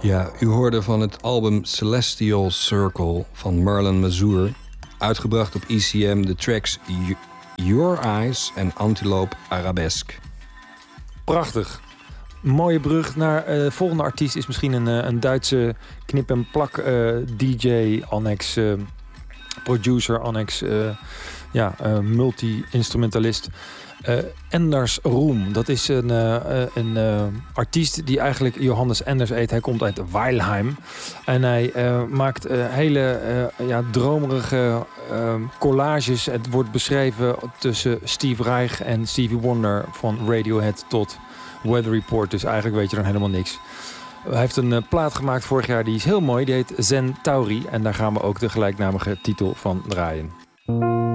Ja, u hoorde van het album Celestial Circle van Marlon Mazur, uitgebracht op ECM, de tracks Your Eyes en Antelope Arabesque. Prachtig. Mooie brug naar volgende artiest is misschien een Duitse knip-en-plak DJ, annex producer, annex multi-instrumentalist. Enders Roem, dat is een artiest die eigenlijk Johannes Enders heet. Hij komt uit Weilheim en hij maakt hele dromerige collages. Het wordt beschreven tussen Steve Reich en Stevie Wonder, van Radiohead tot Weather Report, dus eigenlijk weet je dan helemaal niks. Hij heeft een plaat gemaakt vorig jaar, die is heel mooi, die heet Zen Tauri en daar gaan we ook de gelijknamige titel van draaien.